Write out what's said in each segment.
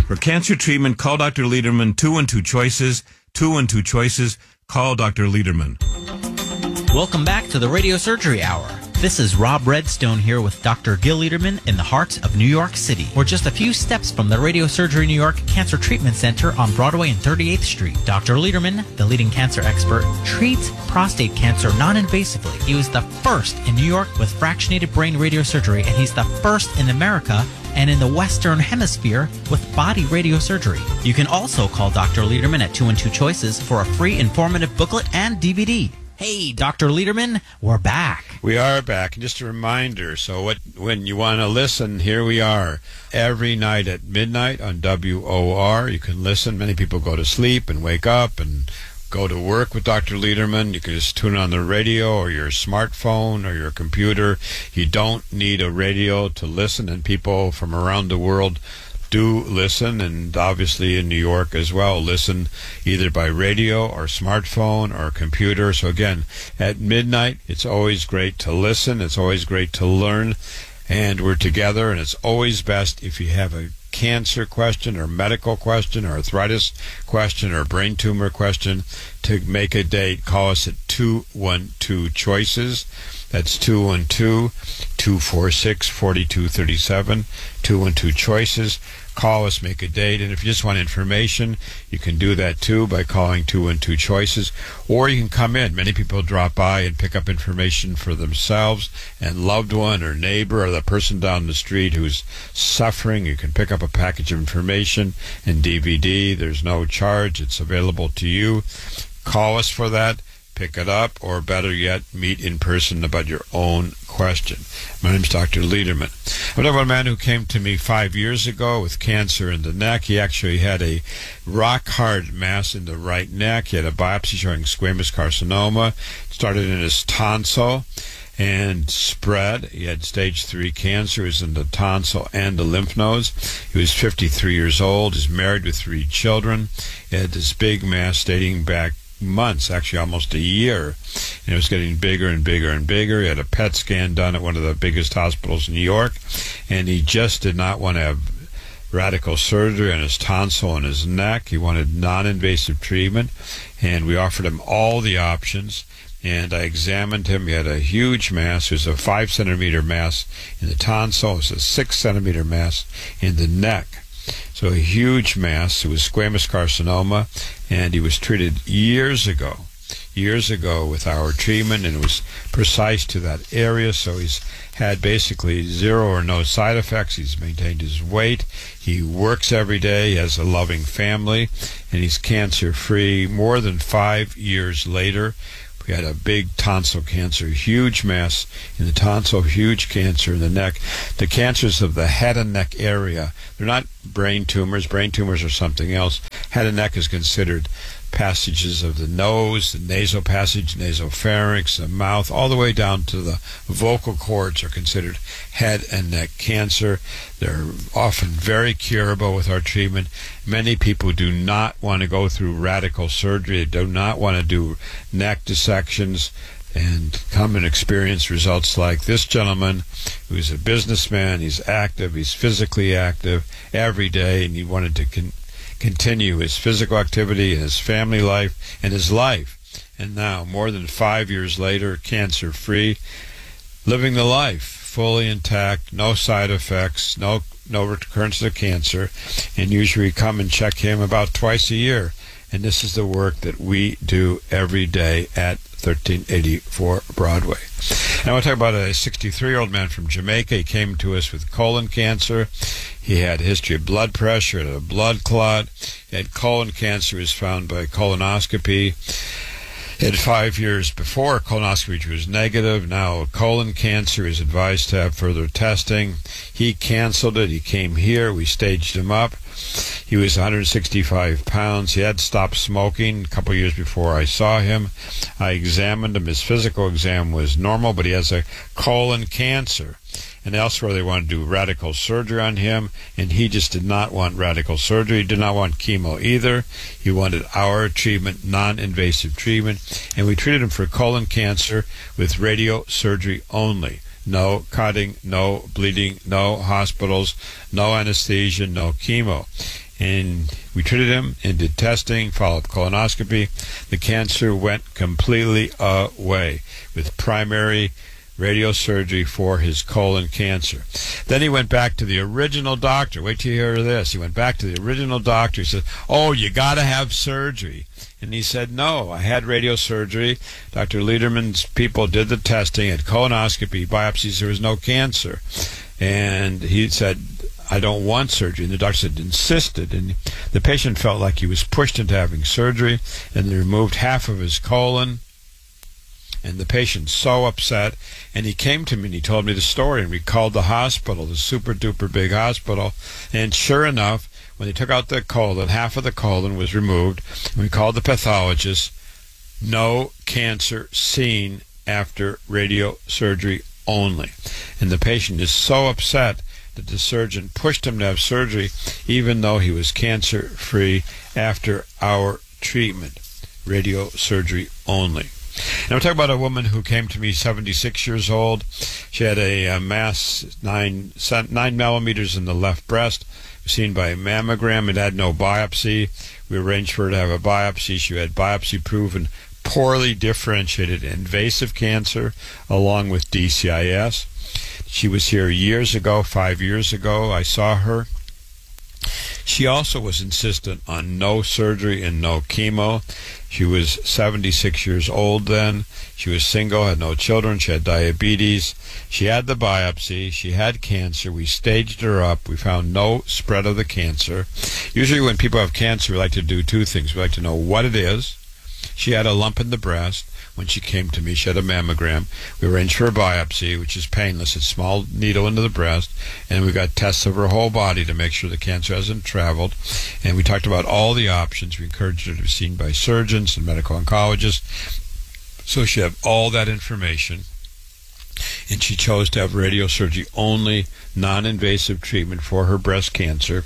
For cancer treatment, call Dr. Lederman. 212 Choices. 212 Choices. Call Dr. Lederman. Welcome back to the Radio Surgery Hour. This is Rob Redstone here with Dr. Gil Lederman in the heart of New York City. We're just a few steps from the Radio Surgery New York Cancer Treatment Center on Broadway and 38th Street. Dr. Lederman, the leading cancer expert, treats prostate cancer non-invasively. He was the first in New York with fractionated brain radiosurgery, and he's the first in America and in the Western Hemisphere with body radiosurgery. You can also call Dr. Lederman at 212 Choices for a free informative booklet and DVD. Hey, Dr. Lederman, we're back. We are back. And just a reminder, when you want to listen, here we are. Every night at midnight on WOR, you can listen. Many people go to sleep and wake up and go to work with Dr. Lederman. You can just tune on the radio or your smartphone or your computer. You don't need a radio to listen, and people from around the world do listen, and obviously in New York as well, listen either by radio or smartphone or computer. So again, at midnight, it's always great to listen. It's always great to learn, and we're together, and it's always best if you have a cancer question or medical question or arthritis question or brain tumor question to make a date. Call us at 212 Choices. That's 212-246-4237, 212 Choices. Call us, make a date, and if you just want information, you can do that too by calling 212 Choices, or you can come in. Many people drop by and pick up information for themselves and loved one or neighbor or the person down the street who's suffering. You can pick up a package of information and DVD. There's no charge. It's available to you. Call us for that. Pick it up, or better yet, meet in person about your own question. My name's Dr. Lederman. I know a man who came to me 5 years ago with cancer in the neck. He actually had a rock-hard mass in the right neck. He had a biopsy showing squamous carcinoma. It started in his tonsil and spread. He had stage 3 cancer. It was in the tonsil and the lymph nodes. He was 53 years old. He's married with 3 children. He had this big mass dating back months, actually almost a year, and it was getting bigger and bigger and bigger. He had a PET scan done at one of the biggest hospitals in New York, and he just did not want to have radical surgery on his tonsil and his neck. He wanted non-invasive treatment, and we offered him all the options, and I examined him. He had a huge mass. It was a 5-centimeter mass in the tonsil. It was a 6-centimeter mass in the neck. So a huge mass. It was squamous carcinoma, and he was treated years ago with our treatment, and it was precise to that area. So he's had basically zero or no side effects. He's maintained his weight. He works every day. He has a loving family, and he's cancer-free. More than 5 years later, we had a big tonsil cancer, huge mass in the tonsil, huge cancer in the neck. The cancers of the head and neck area, they're not brain tumors. Brain tumors are something else. Head and neck is considered passages of the nose, the nasal passage, nasopharynx, the mouth, all the way down to the vocal cords are considered head and neck cancer. They're often very curable with our treatment. Many people do not want to go through radical surgery. They do not want to do neck dissections and come and experience results like this gentleman who's a businessman. He's active. He's physically active every day, and he wanted to continue his physical activity and his family life and his life. And now, more than 5 years later, cancer-free, living the life, fully intact, no side effects, no recurrence of cancer, and usually come and check him about twice a year. And this is the work that we do every day at 1384 Broadway. Now I want to talk about a 63-year-old man from Jamaica. He came to us with colon cancer. He had a history of blood pressure, had a blood clot. He had colon cancer. He was found by colonoscopy. He had 5 years before colonoscopy, which was negative. Now colon cancer, is advised to have further testing. He canceled it. He came here. We staged him up. He was 165 pounds. He had stopped smoking a couple years before I saw him. I examined him. His physical exam was normal, but he has a colon cancer. And elsewhere they wanted to do radical surgery on him, and he just did not want radical surgery. He did not want chemo either. He wanted our treatment, non-invasive treatment, and we treated him for colon cancer with radio surgery only. No cutting, no bleeding, no hospitals, no anesthesia, no chemo. and we treated him and did testing, follow-up colonoscopy. The cancer went completely away with primary radiosurgery for his colon cancer. Then he went back to the original doctor. Wait till you hear this. He went back to the original doctor. He said, "Oh, you got to have surgery." And he said, "No, I had radiosurgery. Dr. Lederman's people did the testing, had colonoscopy, biopsies, there was no cancer." And he said, "I don't want surgery." And the doctor said, insisted. And the patient felt like he was pushed into having surgery, and they removed half of his colon. And the patient's so upset, and he came to me and he told me the story, and we called the hospital, the super duper big hospital, and sure enough, when they took out the colon, half of the colon was removed, and we called the pathologist, no cancer seen after radiosurgery only. And the patient is so upset that the surgeon pushed him to have surgery even though he was cancer-free after our treatment. Radiosurgery only. Now we're talking about a woman who came to me 76 years old. She had a mass 9 millimeters in the left breast, seen by a mammogram. It had no biopsy. We arranged for her to have a biopsy. She had biopsy-proven poorly differentiated invasive cancer along with DCIS. She was here years ago, 5 years ago. I saw her. She also was insistent on no surgery and no chemo. She was 76 years old then. She was single, had no children. She had diabetes. She had the biopsy. She had cancer. We staged her up. We found no spread of the cancer. Usually when people have cancer, we like to do two things. We like to know what it is. She had a lump in the breast. When she came to me, she had a mammogram. We arranged for a biopsy, which is painless. It's a small needle into the breast, and we got tests of her whole body to make sure the cancer hasn't traveled. And we talked about all the options. We encouraged her to be seen by surgeons and medical oncologists. So she had all that information, and she chose to have radiosurgery only, non-invasive treatment for her breast cancer.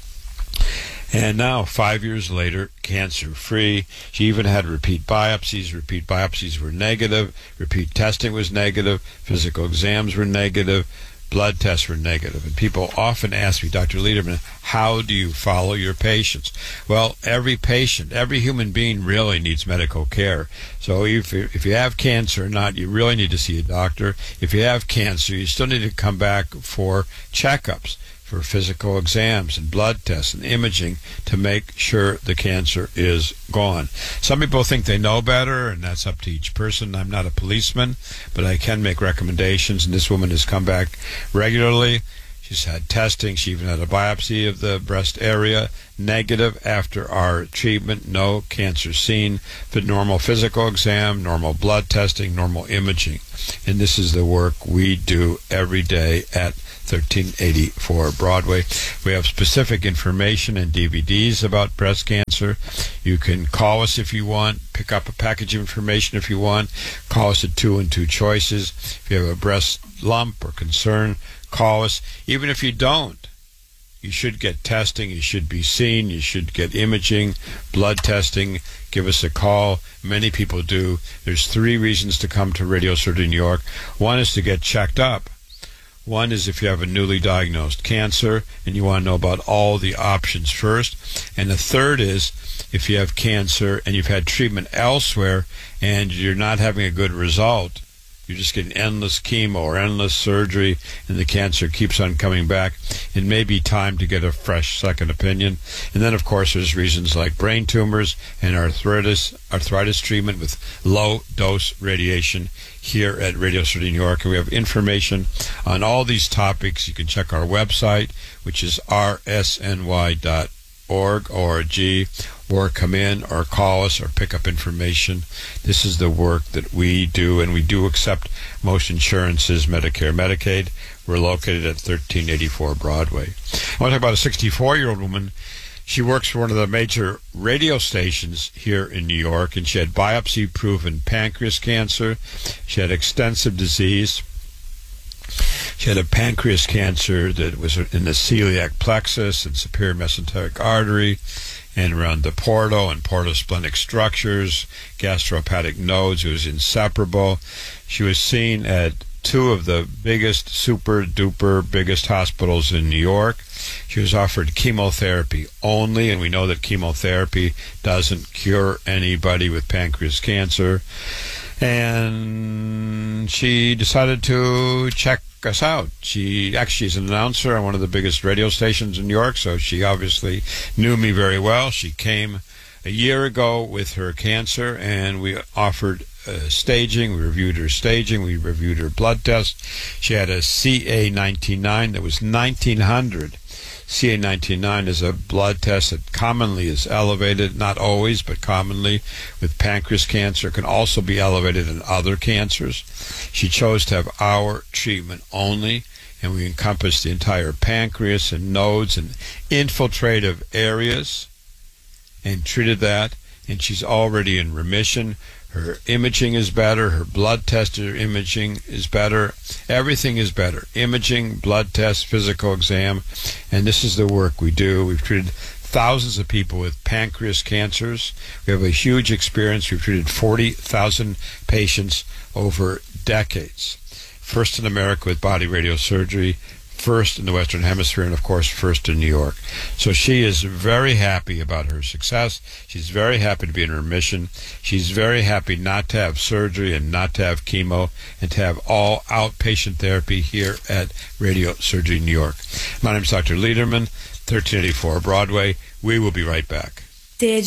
And now, 5 years later, cancer-free. She even had repeat biopsies. Repeat biopsies were negative. Repeat testing was negative. Physical exams were negative. Blood tests were negative. And people often ask me, Dr. Lederman, how do you follow your patients? Well, every patient, every human being really needs medical care. So if you have cancer or not, you really need to see a doctor. If you have cancer, you still need to come back for checkups, for physical exams and blood tests and imaging to make sure the cancer is gone. Some people think they know better, and that's up to each person. I'm not a policeman, but I can make recommendations, and this woman has come back regularly. She's had testing. She even had a biopsy of the breast area, negative after our treatment, no cancer seen, but normal physical exam, normal blood testing, normal imaging. And this is the work we do every day at 1384 Broadway. We have specific information and DVDs about breast cancer. You can call us if you want, pick up a package of information if you want. Call us at 2 and 2 Choices. If you have a breast lump or concern, call us. Even if you don't, you should get testing, you should be seen, you should get imaging, blood testing. Give us a call. Many people do. There's 3 reasons to come to Radiosurgery New York. One is to get checked up. One is if you have a newly diagnosed cancer and you want to know about all the options first. And the third is if you have cancer and you've had treatment elsewhere and you're not having a good result, you're just getting endless chemo or endless surgery and the cancer keeps on coming back, it may be time to get a fresh second opinion. And then, of course, there's reasons like brain tumors and arthritis treatment with low-dose radiation here at Radiosurgery New York. And we have information on all these topics. You can check our website, which is rsny.org, or come in or call us or pick up information. This is the work that we do, and we do accept most insurances, Medicare, Medicaid. We're located at 1384 Broadway. I want to talk about a 64-year-old woman. She works for one of the major radio stations here in New York, and she had biopsy-proven pancreas cancer. She had extensive disease. She had a pancreas cancer that was in the celiac plexus and superior mesenteric artery, and around the portal and portosplenic structures, gastrohepatic nodes. It was inseparable. She was seen at two of the biggest, super-duper biggest hospitals in New York. She was offered chemotherapy only, and we know that chemotherapy doesn't cure anybody with pancreas cancer. And she decided to check us out. She actually is an announcer on one of the biggest radio stations in New York, so she obviously knew me very well. She came a year ago with her cancer, and we offered staging. We reviewed her staging. We reviewed her blood test. She had a CA-99 that was 1900. CA-99 is a blood test that commonly is elevated, not always, but commonly with pancreas cancer. It can also be elevated in other cancers. She chose to have our treatment only, and we encompassed the entire pancreas and nodes and infiltrative areas and treated that, and she's already in remission. Her imaging is better. Her blood test, her imaging is better. Everything is better. Imaging, blood test, physical exam. And this is the work we do. We've treated thousands of people with pancreas cancers. We have a huge experience. We've treated 40,000 patients over decades. First in America with body radiosurgery, first in the Western Hemisphere, and of course first in New York. So she is very happy about her success. She's very happy to be in remission. She's very happy not to have surgery and not to have chemo and to have all outpatient therapy here at Radio Surgery New York. My name is Dr. Lederman, 1384 Broadway. We will be right back.